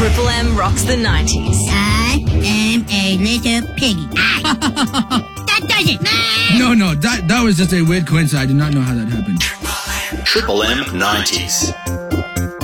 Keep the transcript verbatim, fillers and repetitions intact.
Triple M rocks the nineties. I am a little piggy. That does it. No, no, that, that was just a weird coincidence. I did not know how that happened. Triple M nineties.